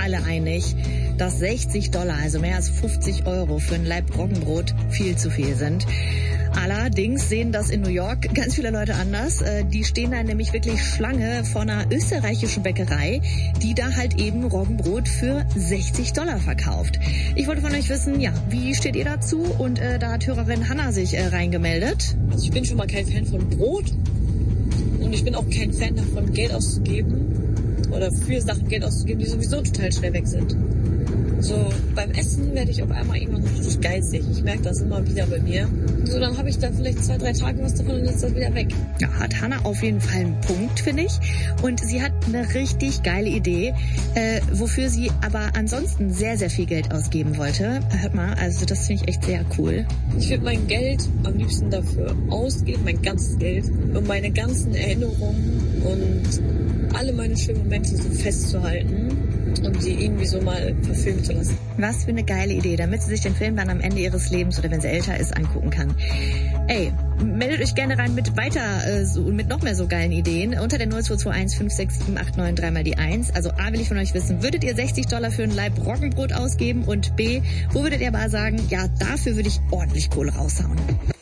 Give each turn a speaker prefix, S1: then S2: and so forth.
S1: alle einig, dass $60, also mehr als 50 Euro für ein Laib Roggenbrot viel zu viel sind. Allerdings sehen das in New York ganz viele Leute anders. Die stehen da nämlich wirklich Schlange vor einer österreichischen Bäckerei, die da halt eben Roggenbrot für $60 verkauft. Ich wollte von euch wissen, ja, wie steht ihr dazu? Und da hat Hörerin Hanna sich reingemeldet.
S2: Also ich bin schon mal kein Fan von Brot und ich bin auch kein Fan davon, Geld auszugeben oder für Sachen Geld auszugeben, die sowieso total schnell weg sind. So, beim Essen werde ich auf einmal irgendwann richtig geizig. Ich merke das immer wieder bei mir. So, dann habe ich da vielleicht 2-3 Tage was davon und dann ist das wieder weg.
S1: Ja, hat Hanna auf jeden Fall einen Punkt, finde ich. Und sie hat eine richtig geile Idee, wofür sie aber ansonsten sehr, sehr viel Geld ausgeben wollte. Hört mal, also das finde ich echt sehr cool.
S2: Ich würde mein Geld am liebsten dafür ausgeben, mein ganzes Geld, um meine ganzen Erinnerungen und alle meine schönen Momente so festzuhalten und die irgendwie so mal verfilmen zu lassen.
S1: Was für eine geile Idee, damit sie sich den Film dann am Ende ihres Lebens oder wenn sie älter ist, angucken kann. Ey, meldet euch gerne rein mit mit noch mehr so geilen Ideen unter der 0221 567 893 3 die 1. Also A, will ich von euch wissen, würdet ihr $60 für ein Laib Roggenbrot ausgeben? Und B, wo würdet ihr aber sagen, ja, dafür würde ich ordentlich Kohle raushauen?